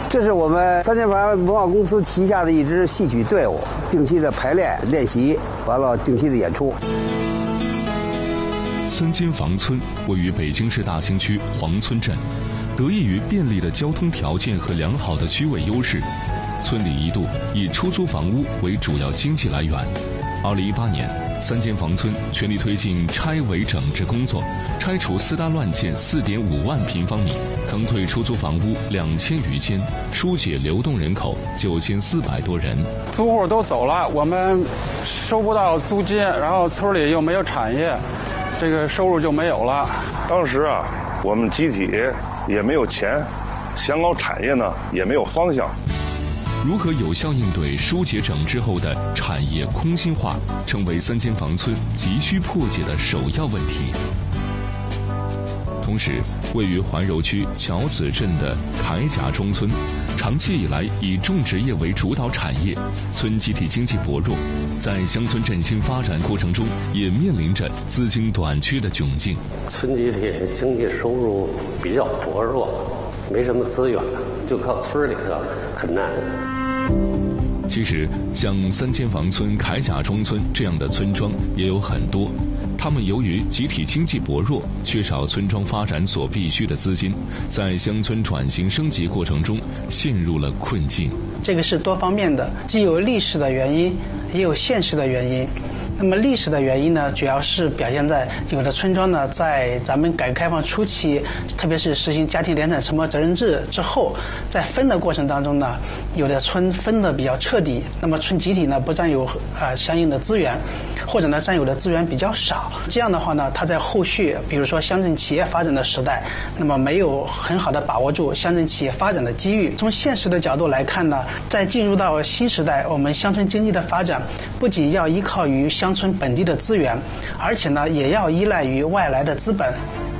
这是我们三千房文化公司旗下的一支戏曲队伍，定期的排练练习，完了定期的演出。 三间房村位于北京市大兴区黄村镇，得益于便利的交通条件和良好的区位优势，村里一度以出租房屋为主要经济来源。2018年，三间房村全力推进拆违整治工作，拆除私搭乱建4.5万平方米，腾退出租房屋2000余间，疏解流动人口9400多人。 租户都走了，我们收不到租金，然后村里又没有产业，这个收入就没有了。 当时啊，我们集体也没有钱，想搞产业呢也没有方向。 如何有效应对疏解整治后的产业空心化，成为三间房村急需破解的首要问题。同时，位于怀柔区桥子镇的铠甲庄村，长期以来以种植业为主导产业，村集体经济薄弱，在乡村振兴发展过程中，也面临着资金短缺的窘境。 村集体经济收入比较薄弱，没什么资源，就靠村里头很难。 其实，像三间房村、铠甲庄村这样的村庄也有很多，他们由于集体经济薄弱，缺少村庄发展所必需的资金，在乡村转型升级过程中陷入了困境。 这个是多方面的，既有历史的原因，也有现实的原因。那么历史的原因呢，主要是表现在有的村庄呢，在咱们改革开放初期，特别是实行家庭联产承包责任制之后，在分的过程当中呢，有的村分的比较彻底，那么村集体呢不占有相应的资源，或者呢占有的资源比较少。这样的话呢，它在后续比如说乡镇企业发展的时代，那么没有很好的把握住乡镇企业发展的机遇。从现实的角度来看呢，在进入到新时代，我们乡村经济的发展不仅要依靠于乡村本地的资源，而且呢也要依赖于外来的资本。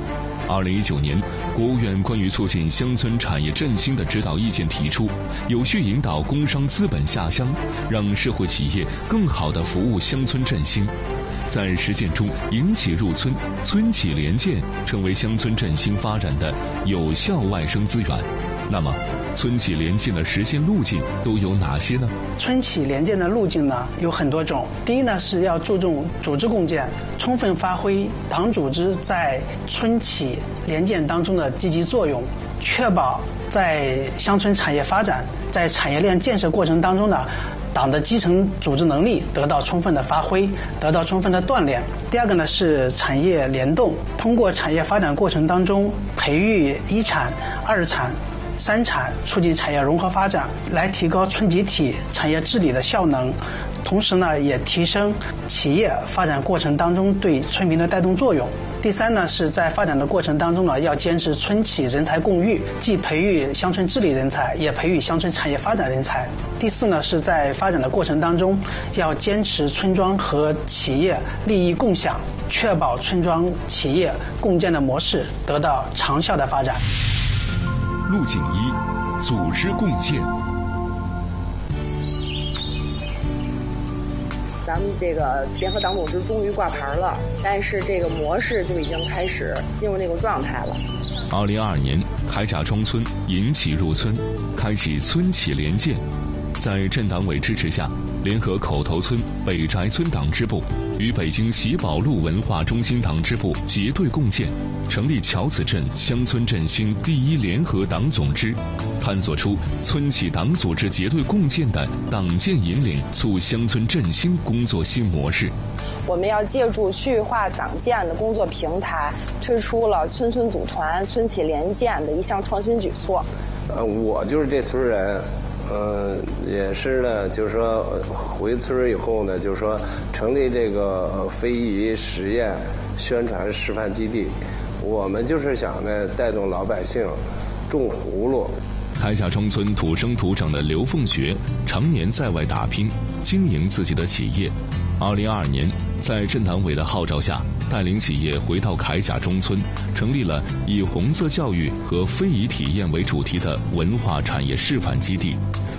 2019年，国务院关于促进乡村产业振兴的指导意见提出，有序引导工商资本下乡，让社会企业更好地服务乡村振兴。在实践中，营企入村、村企联建成为乡村振兴发展的有效外生资源。那么，村企联建的实现路径都有哪些呢？ 村企联建的路径呢有很多种。第一呢是要注重组织共建，充分发挥党组织在村企联建当中的积极作用，确保在乡村产业发展、在产业链建设过程当中呢，党的基层组织能力得到充分的发挥，得到充分的锻炼。第二个呢是产业联动，通过产业发展过程当中培育一产、二产、三产，促进产业融合发展，来提高村集体产业治理的效能，同时呢也提升企业发展过程当中对村民的带动作用。第三呢是在发展的过程当中呢，要坚持村企人才共育，既培育乡村治理人才，也培育乡村产业发展人才。第四呢是在发展的过程当中，要坚持村庄和企业利益共享，确保村庄企业共建的模式得到长效的发展。 路径1：组织共建。 咱们这个联合党组织终于挂牌了，但是这个模式就已经开始进入那个状态了。 2022年，铠甲庄村营企入村，开启村企联建。在镇党委支持下，联合口头村、北宅村党支部与北京喜宝路文化中心党支部结对共建，成立桥子镇乡村振兴第一联合党总支，探索出村企党组织结对共建的党建引领促乡村振兴工作新模式。 我们要借助区域化党建的工作平台，推出了村村组团、村企联建的一项创新举措。 我就是这村人。也是呢，就是说回村以后呢，就是说成立这个非遗实验宣传示范基地，我们就是想呢带动老百姓种葫芦。 铠甲庄村土生土长的刘凤学常年在外打拼，经营自己的企业。2022年，在镇党委的号召下，带领企业回到铠甲庄村，成立了以红色教育和非遗体验为主题的文化产业示范基地，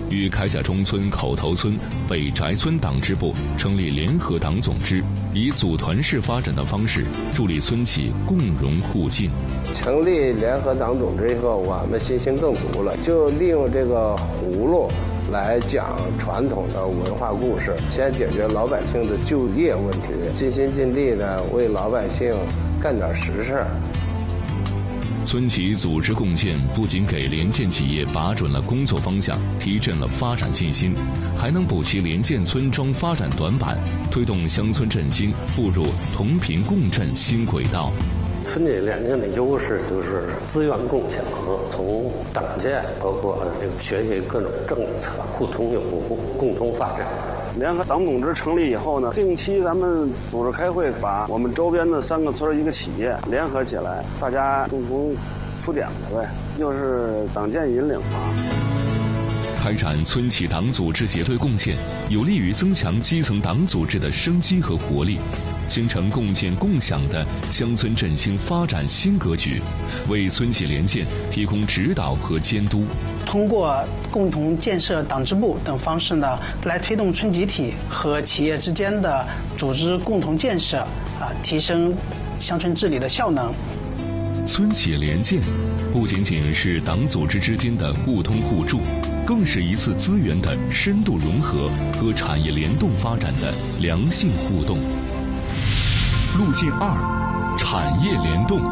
与开甲中村口头村、北翟村党支部成立联合党总支，以组团式发展的方式助力村企共荣互进。 成立联合党总支以后，我们信心更足了，就利用这个葫芦来讲传统的文化故事，先解决老百姓的就业问题，尽心尽力的为老百姓干点实事。 村企组织共建不仅给联建企业把准了工作方向，提振了发展信心，还能补齐联建村庄发展短板，推动乡村振兴步入同频共振新轨道。 村企联建的优势就是资源共享，从党建包括这个学习各种政策，互通有无，共同发展。 联合党总支成立以后呢，定期咱们组织开会，把我们周边的3个村1个企业联合起来，大家共同出点子呗，就是党建引领嘛。 开展村企党组织结对共建，有利于增强基层党组织的生机和活力，形成共建共享的乡村振兴发展新格局，为村企联建提供指导和监督。 通过共同建设党支部等方式呢，来推动村集体和企业之间的组织共同建设，提升乡村治理的效能。 村企联建不仅仅是党组织之间的互通互助，更是一次资源的深度融合和产业联动发展的良性互动。路径2：产业联动。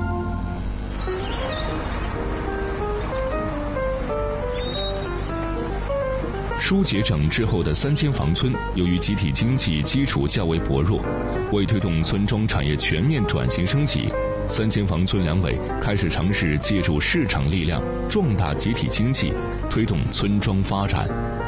疏解整治后的3间房村，由于集体经济基础较为薄弱，为推动村庄产业全面转型升级，3间房村两委开始尝试借助市场力量壮大集体经济，推动村庄发展。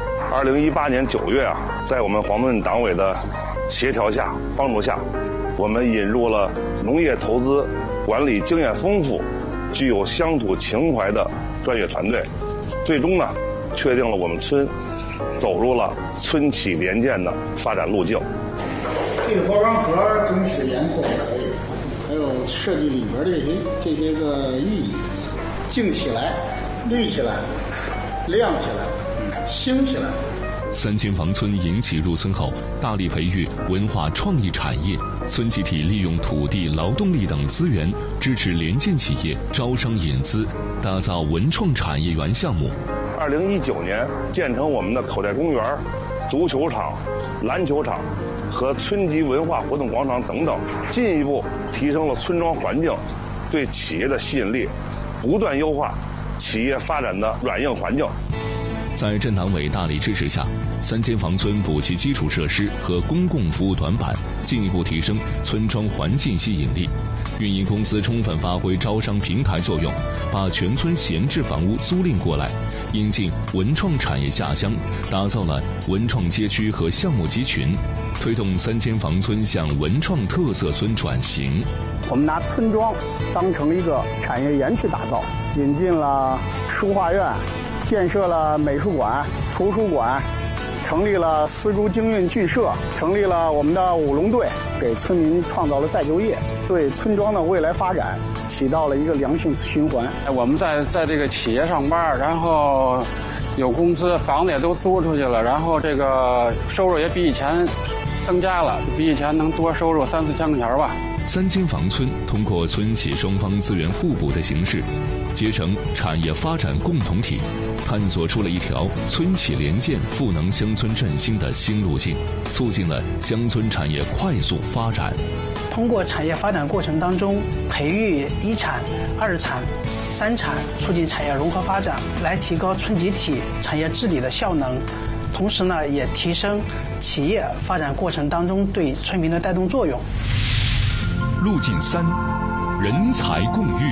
2018年9月在我们黄村党委的协调下、帮助下，我们引入了农业投资管理经验丰富、具有乡土情怀的专业团队，最终呢，确定了我们村走入了村企联建的发展路径。 这个包装盒整体的颜色也可以，还有设计里边的这些个寓意，静起来、绿起来、亮起来、兴起来。 3间房村引起入村后，大力培育文化创意产业，村集体利用土地、劳动力等资源，支持联建企业招商引资，打造文创产业园项目。 2019年建成我们的口袋公园、足球场、篮球场和村级文化活动广场等等，进一步提升了村庄环境对企业的吸引力，不断优化企业发展的软硬环境。 在镇党委大力支持下，3间房村补齐基础设施和公共服务短板，进一步提升村庄环境吸引力。运营公司充分发挥招商平台作用，把全村闲置房屋租赁过来，引进文创产业下乡，打造了文创街区和项目集群，推动3间房村向文创特色村转型。 我们拿村庄当成一个产业园去打造，引进了书画院，建设了美术馆、图书馆，成立了丝竹京韵剧社，成立了我们的舞龙队，给村民创造了再就业，对村庄的未来发展起到了一个良性循环。 我们在这个企业上班，然后有工资，房子也都租出去了，然后这个收入也比以前增加了，比以前能多收入3-4千块钱吧。 3间房村通过村企双方资源互补的形式，结成产业发展共同体，探索出了一条村企联建赋能乡村振兴的新路径，促进了乡村产业快速发展。 通过产业发展过程当中，培育1产、2产、3产，促进产业融合发展，来提高村集体产业治理的效能。同时呢，也提升企业发展过程当中对村民的带动作用。 路径3：人才共育。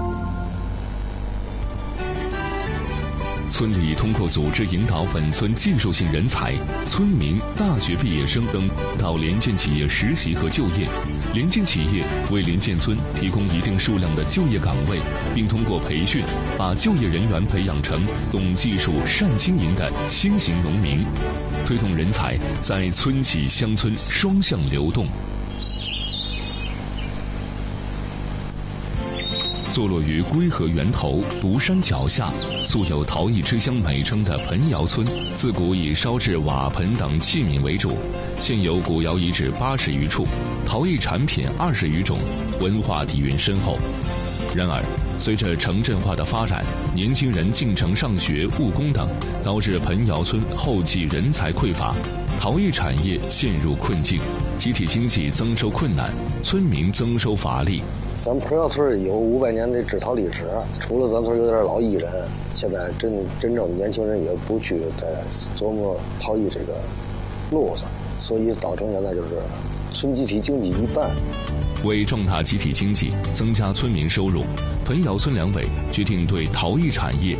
村里通过组织引导本村技术性人才、村民、大学毕业生等到联建企业实习和就业，联建企业为联建村提供一定数量的就业岗位，并通过培训把就业人员培养成懂技术、善经营的新型农民，推动人才在村企乡村双向流动。 坐落于归河源头独山脚下，素有陶艺之乡美称的盆窑村，自古以烧制瓦盆等器皿为主，现有古窑遗址80余处，陶艺产品20余种，文化底蕴深厚。然而，随着城镇化的发展，年轻人进城上学、务工等，导致盆窑村后继人才匮乏，陶艺产业陷入困境，集体经济增收困难，村民增收乏力。 咱们盆窑村有500年的制陶历史，除了咱村有点老艺人，现在真正的年轻人也不去再琢磨陶艺这个路上，所以造成现在就是村集体经济一半。 为壮大集体经济，增加村民收入，盆窑村两委决定对陶艺产业